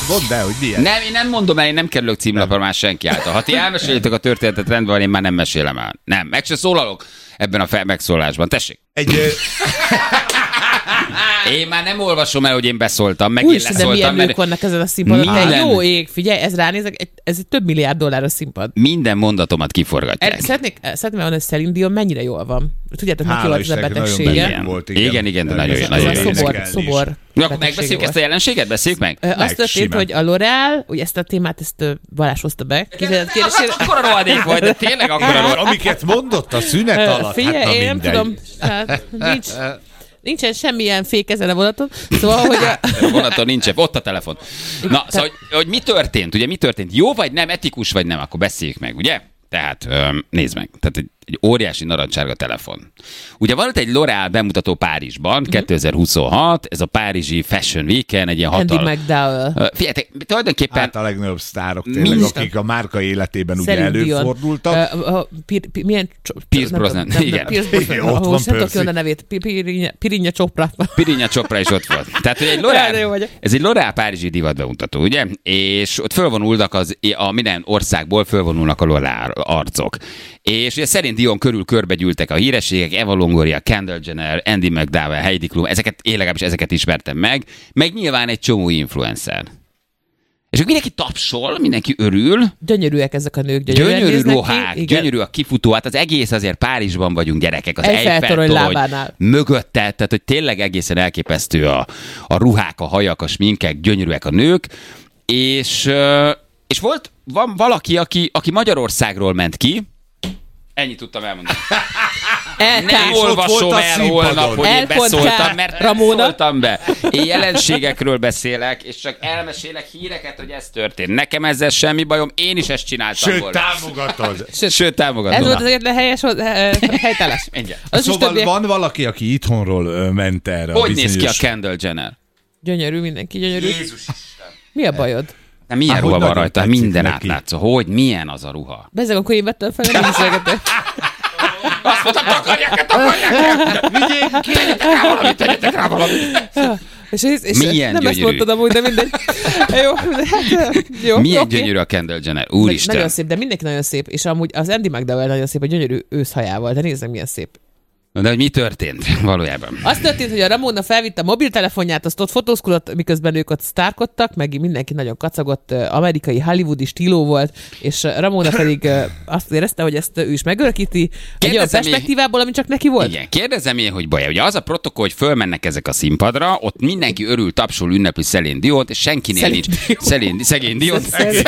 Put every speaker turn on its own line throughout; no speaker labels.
Mondd el, hogy milyen.
Nem, én nem mondom el, én nem kerülök címlapra már senki által. Ha ti elmesélitek a történetet, rendben van, én már nem mesélem el. Nem, meg se szólalok ebben a megszólásban. Tessék. Én már nem olvasom el, hogy én beszóltam, meg én leszóltam.
De milyen nők vannak ezen a színpadon. Te jó ég, figyelj, ez ránézek, ez egy több milliárd dolláros színpad.
Minden mondatomat kiforgatják.
Szeretném mondani, hogy Celine Dion mennyire jól van. Tudjátok, neki volt ez a betegsége.
Igen, de nagyon jó.
Ez a szobor.
Akkor megbeszéljük ezt a jelenséget? Beszéljük meg?
Azt történt, hogy a L'Oréal, ugye ezt a témát, Balázs hozta be.
Akkora rohadék vagy, de tényleg akkora rohadék.
Amiket mondott a szünet alatt,
figyelj,
hát na
én nem tudom, nincsen semmilyen fék ezen a vonaton. Szóval, hogy
a vonaton nincsen, ott a telefon. Na, szóval, hogy mi történt? Ugye mi történt? Jó vagy nem, etikus vagy nem? Akkor beszéljük meg, ugye? Tehát nézd meg, tehát egy óriási narancsárga telefon. Ugye volt egy L'Oréal bemutató Párizsban, 2026, ez a párizsi Fashion Week-en, egy ilyen
Andy McDowell.
Figyeljetek, tulajdonképpen...
Hát a legnagyobb sztárok tényleg, akik a márka életében ugye előfordultak.
Milyen...
Pierce Brosnan, igen.
Ott van
Percy. Nem a nevét. Pirinha Chopra.
Pirinha Chopra is ott volt. Tehát, hogy ez egy L'Oréal párizsi divat bemutató, ugye? És ott fölvonulnak a minden országból fölvonulnak a L'Oréal arcok. És ugye szerint Dion körül körbegyűltek a hírességek, Eva Longoria, Kendall Jenner, Andy McDowell, Heidi Klum, én legalábbis ezeket ismertem meg nyilván egy csomó influencer. És akkor mindenki tapsol, mindenki örül.
Gyönyörűek ezek a nők,
gyönyörű ruhák, gyönyörű a kifutó, hát az egész azért Párizsban vagyunk gyerekek, az Eiffel-torony mögötte, tehát hogy tényleg egészen elképesztő a ruhák, a hajak, a sminkek, gyönyörűek a nők, és van valaki, aki Magyarországról ment ki. Ennyit tudtam elmondani. Nem olvasom el holnap, hogy én beszóltam, mert nem szóltam be. Én jelenségekről beszélek, és csak elmesélek híreket, hogy ez történt. Nekem ezzel semmi bajom, én is ezt csináltam volna. Sőt, támogatod.
Ez volt az egyetlen helyes helytállás.
Szóval van valaki, aki itthonról ment erre.
Hogy néz ki a Kendall Jenner?
Gyönyörű, mindenki gyönyörű.
Jézus Isten.
Mi a bajod?
De milyen ruha van rajta? Minden átlátszó. Hogy milyen az a ruha?
Bezzeg, akkor én vettem fel, nem beszélgetek.
Azt mondtam, takarják! Tegyetek rá valamit!
És
milyen
nem
gyönyörű.
ezt mondtad amúgy, de mindegy. Jó,
milyen gyönyörű a Kendall Jenner, úristen.
Nagyon szép, de mindenki nagyon szép, és amúgy az Andy McDowell nagyon szép, a gyönyörű őszhajával, de nézzük, milyen szép.
De hogy mi történt valójában?
Az történt, hogy a Ramona felvitte a mobiltelefonját, azt ott fotózkodott, miközben ők ott sztárkodtak, meg mindenki nagyon kacagott, amerikai hollywoodi stíló volt, és Ramona pedig azt érezte, hogy ezt ő is megörökíti egy olyan perspektívából, ami csak neki volt.
Igen, kérdezem én, hogy baj. Ugye az a protokoll, hogy fölmennek ezek a színpadra, ott mindenki örül, tapsol, ünnepli Celine Diont, és senkinél nincs. Szegény Diont.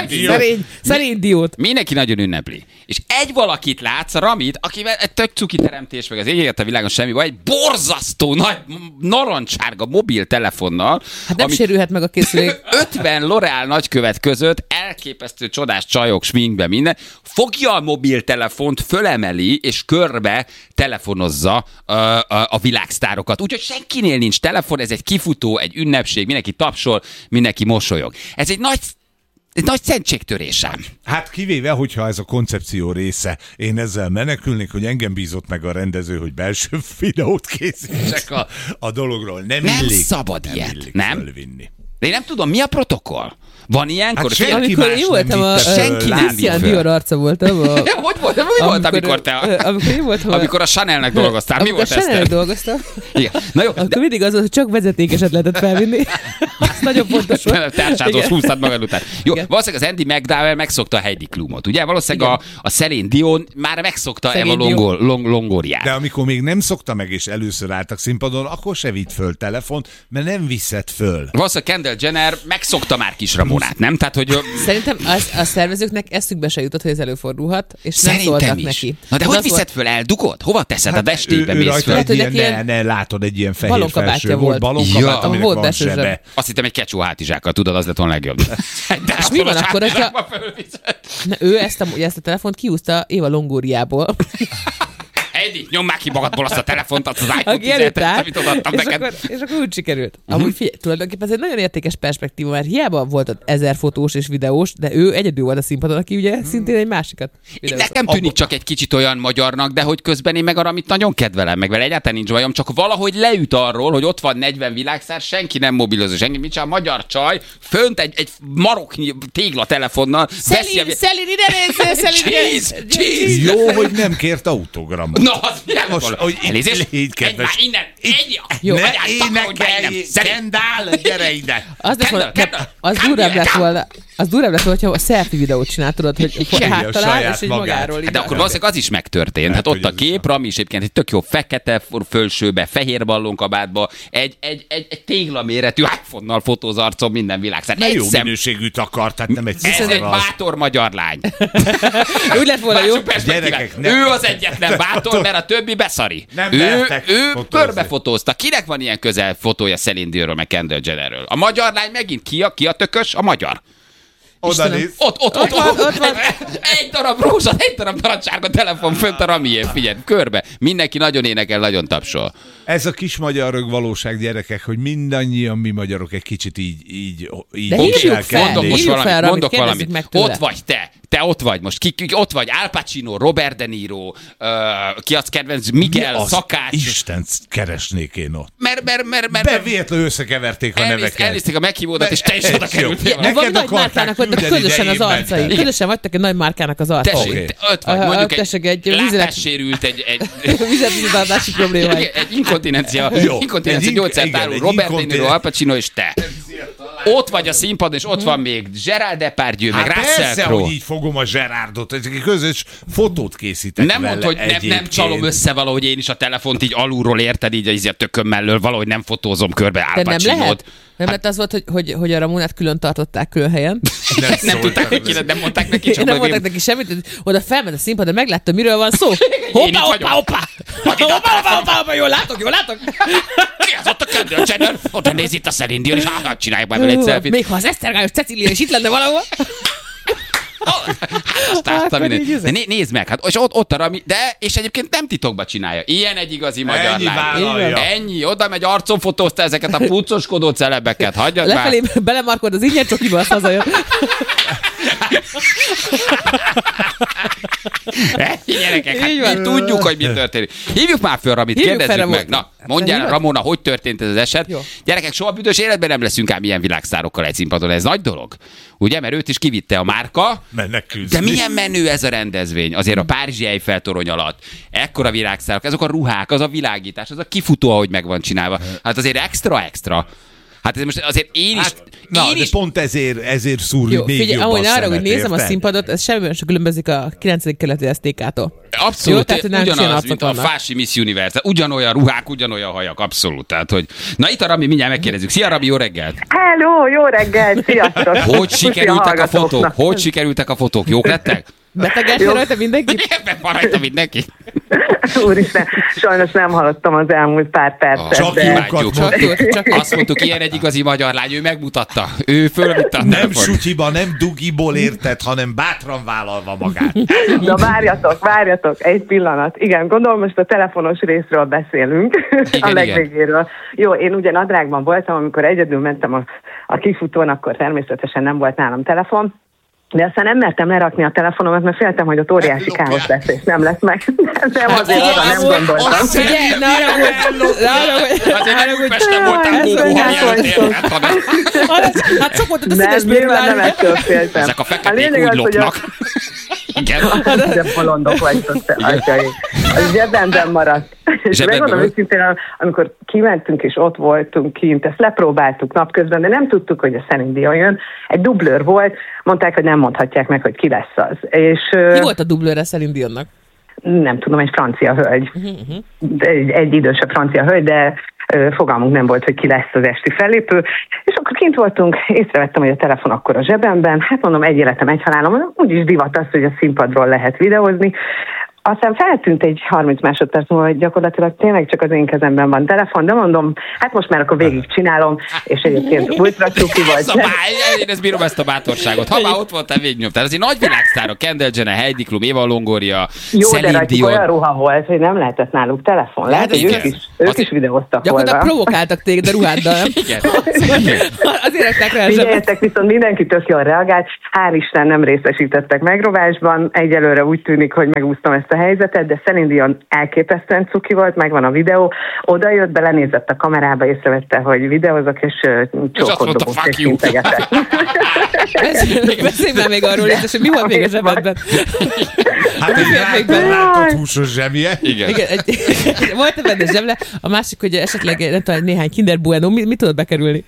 Celine Diont.
Mindenki nagyon ünnepli. És egy valakit látsz, a Ramit, akivel egy tök cuki teremtés, meg az égért a világon semmi baj, egy borzasztó nagy narancsárga mobiltelefonnal.
Hát nem sérülhet meg a készülék.
50 L'Oréal nagykövet között elképesztő csodás csajok, sminkbe, minden. Fogja a mobiltelefont, fölemeli, és körbe telefonozza a világsztárokat. Úgyhogy senkinél nincs telefon, ez egy kifutó, egy ünnepség, mindenki tapsol, mindenki mosolyog. Ez egy nagy szentségtörésem.
Hát kivéve, hogyha ez a koncepció része, én ezzel menekülnék, hogy engem bízott meg a rendező, hogy belső videót készítsek a dologról. Nem
szabad ilyet,
illik
nem?
fölvinni.
De én nem tudom, mi a protokoll? Van ilyenkor?
Hát
amikor én voltam,
senki nem
Christian Dior arca voltam.
Hogy volt? Mi volt, amikor te... Amikor a Chanelnek dolgoztál. Mi volt ez?
Amikor a Chanelnek dolgoztam.
Igen. Na jó,
akkor mindig az, hogy csak vezetékeset lehetett felvinni. Ez nagyon fontos volt.
Társádhoz húztad magad után. Jó, valószínűleg az Andy McDowell megszokta a Heidi Klumot, ugye? Valószínűleg a Celine Dion már megszokta Eva Longoriát.
De amikor még nem szokta meg, és először álltak színpadon, akkor se vitt föl telefont, mert nem viszed föl.
Valószínűleg Kendall Jenner megszokta már kis Ramonát, nem? Tehát, hogy...
Szerintem a szervezőknek eszükbe se jutott, hogy ez előfordulhat, és nem szóltak neki.
Na de hogy viszed föl? Eldugod? Hova teszed? A destébe mész föl?
Ne látod egy ilyen fehér felső.
Volt
balonkabát, aminek van sebe.
Azt hittem egy kecsó hátizsákkal, tudod, az lett volna legjobb.
És mi van akkor, hogyha... Ő ezt a telefont kiúzta Eva Longoriából.
Ennyi, nyom már ki magadból azt a telefont, azt az iPhone 17-et, amit odaadtam neked.
És akkor úgy sikerült. Amúgy figyelj, tulajdonképpen ez egy nagyon értékes perspektíva, mert hiába volt ott 1000 fotós és videós, de ő egyedül volt a színpadon, aki ugye szintén egy másikat videózott.
Nekem tűnik csak egy kicsit olyan magyarnak, de hogy közben én meg arra, amit nagyon kedvelem, meg vele egyáltalán nincs bajom, csak valahogy leüt arról, hogy ott van 40 világszár, senki nem mobilozó, senki, mit csinál, magyar csaj, fönt egy maroknyi tégla telefonnal.
Szelin, ide nézzél, Szelin,
Jó, hogy nem kért autogramot.
Na, az
most, hogy
elnézést,
így kedves.
Innen, ennyi.
Jó, ne énekelj, Kendall, gyere ide.
Az durvább lett volna, hogyha a selfie videót csináltad, hogy háttalál, és így magáról.
De akkor valószínűleg az is megtörtént. Hát ott a kép, Rami is egyébként egy tök jó fekete fölsőbe, fehér ballonkabátba, egy téglaméretű iPhone-nal fotóz arcon minden világszár.
Jó minőségűt akar, tehát nem egy
Ez egy bátor magyar lány.
Úgy lett volna jó.
Gyerekek, ő az egyetlen bátor, mert a többi beszari. Ő körbefotózta. Kinek van ilyen közel fotója Celine Dionról, meg Kendall Jennerről? A magyar lány megint ki a tökös? A magyar.
Oda néz.
Ott van. Egy darab rózsa, egy darab narancssárga telefon fönt a Ramién, figyelj, körbe. Mindenki nagyon énekel, nagyon tapsol.
Ez a kis magyar rög valóság, gyerekek, hogy mindannyian mi magyarok egy kicsit így
mondok valamit. Ott vagy te ott vagy most. Ki ott vagy? Al Pacino, Robert De Niro, ki az kedvenc, Miguel, Szakács.
Istent keresnék én ott.
Mert
bevéletlenül összekeverték a neveket.
Elnézték a meghívódat, és te is oda kerültél.
Van nagy márkának voltak közösen az arcai. Közösen vagytak egy nagy márkának az arcai.
Tessék, ott vagy, mondjuk egy látássérült, egy
vizetvizetartási probléma.
Egy inkontinencia gyógyszert árul Robert De Niro, Al Pacino és te. Ott vagy a színpadon, és ott van még Gerard Depardieu, meg Russell Crowe.
Persze, hogy így fogom a Gerardot, egy közös fotót készítek
nem mondd, hogy nem csalom össze valahogy én is a telefont így alulról, érted, így a tököm mellől, valahogy nem fotózom körbe Al Pacinót.
Nem lett az volt, hogy a Ramonát külön tartották külön helyen.
Nem tudták neki, nem mondták neki. Csak
nem mondták neki semmit, oda felment a színpadra, meglátta, miről van szó. Hoppá! Jól látok!
Ki az ott a Kendall Jenner? Oda néz itt a Celine Dion, és csináljuk már vele egy selfie-t.
Még ha az Esztergályos Cecília is itt lenne valahol.
De nézd meg, hát és ott a Rami, és egyébként nem titokba csinálja. Ilyen egy igazi magyar lány. Ennyi, oda megy, arcon fotózta ezeket a puccoskodó celebeket, hagyjad már.
Lefelé belemarkod az ingyen csokiba, azt hazajön.
Gyerekek, hát tudjuk, hogy mi történik. Hívjuk már föl Ramit, kérdezzük meg. Na, mondjál, Ramona, hogy történt ez az eset? Jó. Gyerekek, soha büdös életben nem leszünk ám ilyen világsztárokkal egy színpadon. Ez nagy dolog. Ugye, mert őt is kivitte a márka. De milyen menő ez a rendezvény. Azért a Párizsi Eiffel torony alatt. Ekkora világsztárok, azok a ruhák, az a világítás, az a kifutó, ahogy meg van csinálva. Hát azért extra. Hát ez most azért én is...
de pont ezért szúrjuk még jobban
ahogy arra, hogy nézem a színpadot, ez semmiben sem különbözik a 9. keleti SZTK-tól.
Abszolút, ugyanaz, mint a Fási Miss Universe. Ugyanolyan ruhák, ugyanolyan hajak, abszolút. Tehát, hogy... Na itt a Rami, mindjárt megkérdezzük. Szia Rami, jó reggelt!
Hello, jó reggelt, sziasztok!
Hogy sikerültek a fotók? Jók lettek?
Beteg első rajta mindenki?
Ebben van rajta mindenki.
Úristen, sajnos nem hallottam az elmúlt pár percet.
Csak imádjuk. Azt mondtuk, ilyen egy igazi magyar lány, ő megmutatta. Ő fölvitte a
nem sutyiba, nem dugiból érted, hanem bátran vállalva magát.
Na várjatok, egy pillanat. Igen, gondolom most a telefonos részről beszélünk, a legvégéről. Jó, én ugye nadrágban voltam, amikor egyedül mentem a kifutón, akkor természetesen nem volt nálam telefon. De aztán nem mertem lerakni a telefonomat, mert féltem, hogy ott óriási káosz lesz, és nem lesz meg. Nem, azért arra nem gondoltam.
Azért Újpesten voltál kókóha mielőtt.
Hát sok volt a színesbőrű
lány. Nem ettől féltem.
Ezek a feketék úgy lopnak.
De bolondok vagytok, atyaik. Az zsebemben maradt. És megmondom őszintén, amikor kimentünk és ott voltunk kint, ezt lepróbáltuk napközben, de nem tudtuk, hogy a Celine Dion jön. Egy dublőr volt, mondták, hogy nem mondhatják meg, hogy ki lesz az. És,
ki volt a dublőre Celine Dionnak?
Nem tudom, egy francia hölgy. Egy idősebb francia hölgy, de fogalmunk nem volt, hogy ki lesz az esti fellépő. És akkor kint voltunk, észrevettem, hogy a telefon akkor a zsebemben. Hát mondom, egy életem, egy halálom. Úgyis divat az, hogy a színpadról lehet videózni. aztán feltűnt egy 30 másodperc múlva, hogy gyakorlatilag tényleg csak az én kezemben van telefon, de mondom, hát most már akkor végig csinálom, és egyébként ultra cuki vagy.
Én ezt bírom, ezt a bátorságot. Ha már ott voltál, végignyomtál. Azért nagy világsztárok, Kendall Jenner, Heidi Klum, Eva Longoria,
jó, de rajtuk olyan ruha volt, hogy nem lehetett náluk telefon. Lehet, hogy ők is videóztak volna.
Gyakorlatilag provokáltak téged a ruháddal, nem?
Igen.
Azért rakták rá.
Figyeljetek, viszont mindenki tök jól reagált. Hál' Isten nem részesítettek megrovásban. Egyelőre úgy tűnik, hogy megúsztam ezt a helyzetet, de Celine Dion elképesztően cuki volt, megvan a videó. Oda jött, belenézett a kamerába, észrevette, hogy videózok, és csókot dobott, és integetett.
Beszélj már még arról, hogy mi volt még a zsebedben?
Hát egy látott húsos zsebje.
Igen.
Volt benne zseble, a másik, hogy esetleg nem tudom, néhány Kinder Bueno, mit tudod bekerülni?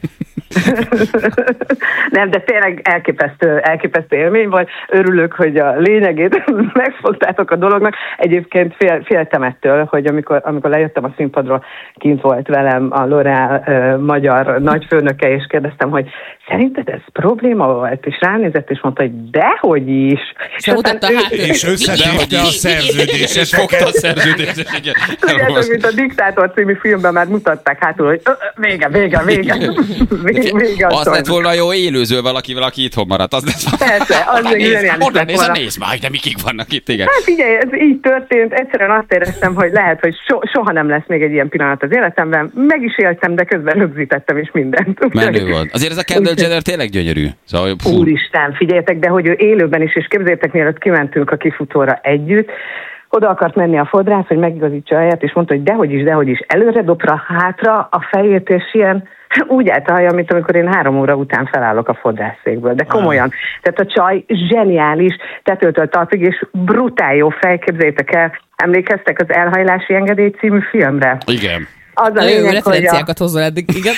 Nem, de tényleg elképesztő élmény volt. Örülök, hogy a lényegét megfogtátok a dolognak. Egyébként féltem ettől, hogy amikor lejöttem a színpadról, kint volt velem a L'Oréal magyar nagyfőnöke, és kérdeztem, hogy szerinted ez probléma volt? És ránézett, és mondta, hogy dehogy is.
És összetépte a szerződést.
És fogta a szerződést.
Tudjátok, mint a Diktátor című filmben már mutatták hátul, hogy vége.
Az lett volna jó élőző valakivel, aki itthon maradt.
Persze, az még zseniális lett volna.
Nézd már, de mikig vannak itt, igen.
Hát figyelj, ez így történt. Egyszerűen azt éreztem, hogy lehet, hogy soha nem lesz még egy ilyen pillanat az életemben. Meg is éltem, de közben rögzítettem is mindent.
Menő volt. Azért ez a Kendall Jenner tényleg gyönyörű. Szóval,
úristen, figyeljetek, de hogy ő élőben is, és képzeljétek, mielőtt kimentünk a kifutóra együtt, oda akart menni a fodrász, hogy megigazítsa a helyet, és mondta, hogy dehogy is, előre dobra, hátra a fejét, és ilyen úgy állt a haja, mint amikor én 3 óra után felállok a fodrászszékből. De komolyan. Tehát a csaj zseniális, tetőtől talpig, és brutál jó fej, képzeljétek el. Emlékeztek az Elhajlási engedély című filmre?
Igen.
Az a lényeg, referenciákat hozzá eddig, igen.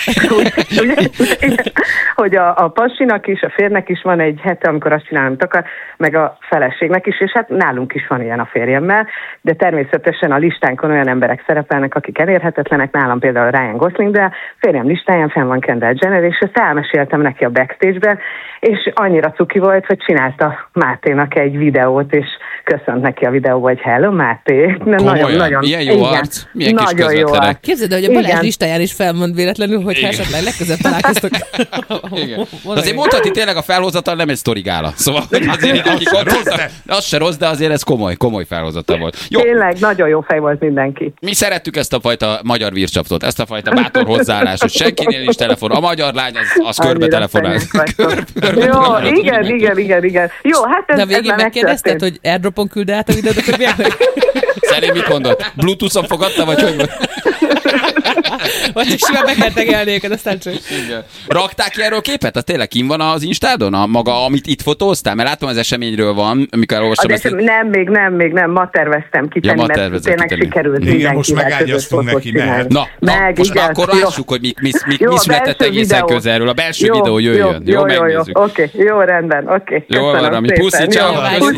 Hogy a pasinak is, a férnek is van egy hete, amikor azt csinál, amit akar, meg a feleségnek is, és hát nálunk is van ilyen a férjemmel, de természetesen a listánkon olyan emberek szerepelnek, akik elérhetetlenek, nálam például Ryan Gosling, de a férjem listáján fenn van Kendall Jenner, és ezt elmeséltem neki a backstage-ben, és annyira cuki volt, hogy csinálta Máténak egy videót, és köszönt neki a videóba, hogy hello Máté.
Nagyon, milyen jó arc, milyen kis közvetlenek.
Képzeld, hogy a Balázs listáján is felmond véletlenül, hogy esetleg legközelebb találkoztok.
Azért mondhatni tényleg a felhozatal nem egy sztorigála. Szóval azért, az se rossz, de azért ez komoly felhozatal volt. Jó.
Tényleg, nagyon jó fej volt mindenki.
Mi szerettük ezt a fajta magyar vircsaptot, ezt a fajta bátor hozzáállás, hogy senkinél nincs telefon. A magyar lány az körbe telefonál.
Jó, igen. Jó, hát ez
de végén megkérdezted, hogy airdropon küld át a videót, hogy milyen?
Szerint mit mondott? Bluetooth-on fogadta, vagy hogy volt?
Vagy csak simán be kell tegelni őket, aztán csak.
Igen. Rakták ki erről képet? Az tényleg kim van az Instádon? A maga, amit itt fotóztál? Mert látom, az eseményről van, amikor olvastam ezt.
Nem, ma terveztem kitenni, mert tényleg sikerült.
Igen, most megágyaztunk neki, mehet.
Na, most már akkor lássuk, hogy mi született egészen közelről. A belső videó jöjjön. Jó, megnézzük.
Oké, jó, rendben, oké.
Jó, valami. Puszi, ciao.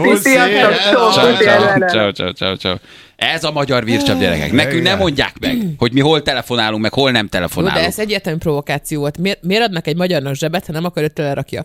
Ciao. Ez a magyar vircsap, gyerekek. Nekünk nem mondják meg, hogy mi hol telefonálunk, meg hol nem telefonálunk.
De ez egyértelmű provokáció volt. Miért adnak egy magyarnak zsebet, ha nem akar, hogy telerakja?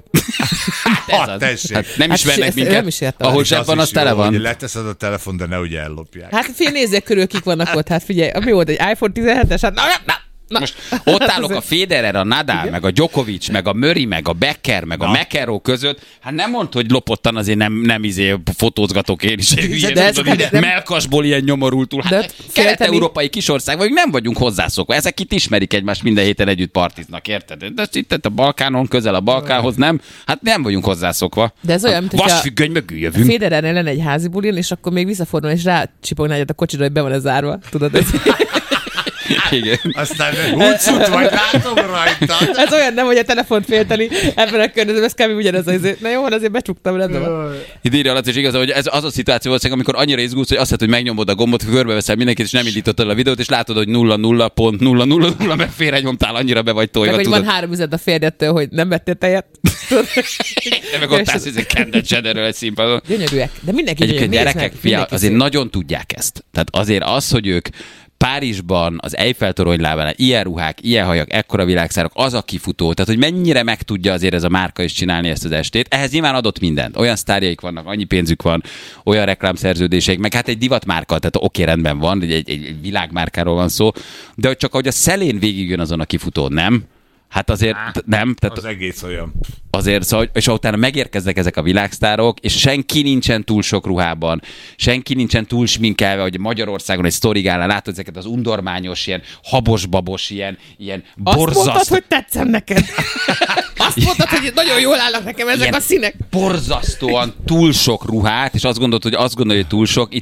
Nem ismernek minket. Ahol zseb van, az tele van.
Leteszed a telefon, de ne ugye ellopják.
Hát nézzék körül, kik vannak ott. Hát figyelj, mi volt egy iPhone 17-es? Hát
Na. Most ott állok a Federer, a Nadal, igen? Meg a Djokovic, meg a Murray, meg a Becker, meg a McEnroe között. Hát nem mondd, hogy lopottan azért nem fotózgatok én is. Melkasból ilyen nyomorultul. Hát kelet-európai kisország vagyunk, nem vagyunk hozzászokva. Ezek itt ismerik egymást, minden héten együtt partiznak, érted? De itt a Balkánon, közel a Balkánhoz nem. Hát nem vagyunk hozzászokva.
De ez olyan, mint
vasfüggöny mögül jövünk.
Federernél lenne egy házi bulin, és akkor még visszafordul, és rácsipogná egyet a kocsira, hogy be van zárva. Tudod, ez...
Igen.
Aztán húcsút vagy, látom rajta.
Ez olyan nem, hogy a telefont félteni ebben a környezetben, ez kb. Ugyanez azért. Na jó, azért becsuktam, rendben van.
Itt írja alatt, és igaz, hogy ez az a szituáció volt, amikor annyira izgulsz, hogy azt hiszed, hogy megnyomod a gombot, körbeveszel mindenkit, és nem indítottad a videót, és látod, hogy 0,0.000, mert félrenyomtál, annyira be vagy tojva.
Meg hogy van 3 üzlet a férjettől, hogy nem vettél tejet.
Meg ott állsz, hogy Kendall Jennerről egy színpadon.
Gyönyörűek, de mindenki
gyönyörű. Gyerekek, azért nagyon tudják ezt. Tehát azért az, hogy ők Párizsban, az Eiffel-torony lábánál ilyen ruhák, ilyen hajak, ekkora világszárok, az a kifutó. Tehát, hogy mennyire meg tudja azért ez a márka is csinálni ezt az estét. Ehhez nyilván adott mindent. Olyan sztárjaik vannak, annyi pénzük van, olyan reklámszerződéseik, meg hát egy divatmárka, tehát oké, rendben van, egy világmárkáról van szó, de csak ahogy a szelén végigjön azon a kifutón, nem? Hát azért nem. Tehát
az egész olyan.
Azért, szóval, és utána megérkeznek ezek a világsztárok, és senki nincsen túl sok ruhában, senki nincsen túl sminkelve, hogy Magyarországon egy sztorigálán látod ezeket az undormányos, ilyen habos-babos, ilyen borzasztó.
Azt mondtad, hogy tetszem neked. Azt mondtad, hogy nagyon jól állnak nekem ezek a színek.
Borzasztóan túl sok ruhát, és azt gondolod, hogy túl sok.